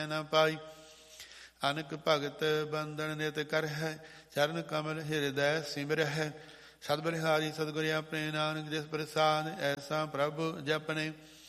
ਨ ਪਾਈ। ਅਨਕ ਭਗਤ ਬੰਧਨ ਨਿਤ ਕਰ ਹੈ, ਚਰਨ ਕਮਲ ਹਿਰਦੈ ਸਿਮਰਹਿ। ਸਤਿ ਬਲਿਹਾਰੀ ਸਤਿਗੁਰ ਆਪਣੇ, ਨਾਨਕ ਜਿਸ ਪ੍ਰਸਾਦ ਐਸਾ ਪ੍ਰਭੁ ਜਪਨੇ।